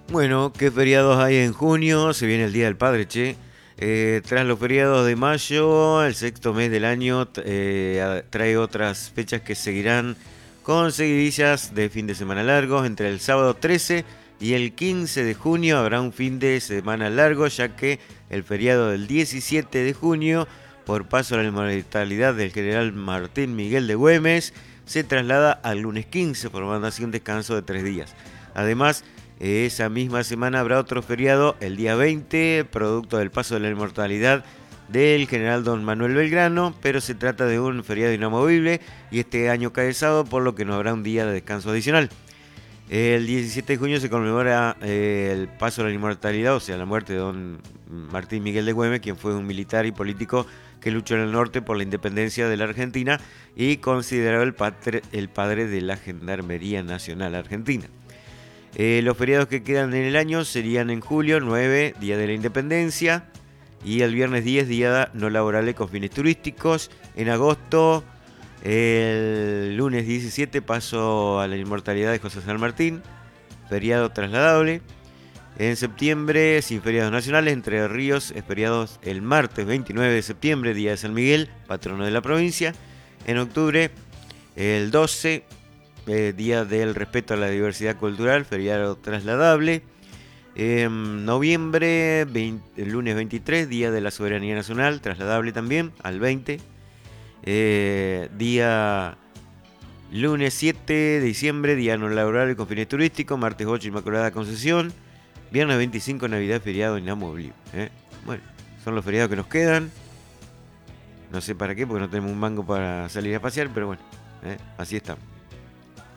Bueno, ¿qué feriados hay en junio? Se viene el Día del Padre, che. Tras los feriados de mayo, el sexto mes del año trae otras fechas que seguirán con seguidillas de fin de semana largos. Entre el sábado 13 y el 15 de junio habrá un fin de semana largo, ya que el feriado del 17 de junio, por paso a la inmortalidad del general Martín Miguel de Güemes, se traslada al lunes 15, formando así un descanso de 3 días. Además, esa misma semana habrá otro feriado, el día 20, producto del paso de la inmortalidad del general don Manuel Belgrano, pero se trata de un feriado inamovible y este año cae sábado, por lo que no habrá un día de descanso adicional. El 17 de junio se conmemora el paso de la inmortalidad, o sea, la muerte de don Martín Miguel de Güemes, quien fue un militar y político que luchó en el norte por la independencia de la Argentina y considerado el padre de la Gendarmería Nacional Argentina. Los feriados que quedan en el año serían en julio 9, Día de la Independencia, y el viernes 10, Día no laborable con fines turísticos. En agosto, el lunes 17, paso a la inmortalidad de José San Martín, feriado trasladable. En septiembre, sin feriados nacionales, Entre Ríos es feriado el martes 29 de septiembre, Día de San Miguel, patrono de la provincia. En octubre, el 12, Día del Respeto a la Diversidad Cultural, feriado trasladable. En noviembre, el lunes 23, Día de la Soberanía Nacional, trasladable también al 20. Día lunes 7 de diciembre, Día no laboral con fines turísticos. Martes 8, Inmaculada Concepción. Viernes 25, Navidad, feriado inamovible. Bueno, son los feriados que nos quedan. No sé para qué, porque no tenemos un mango para salir a pasear, pero bueno, así estamos.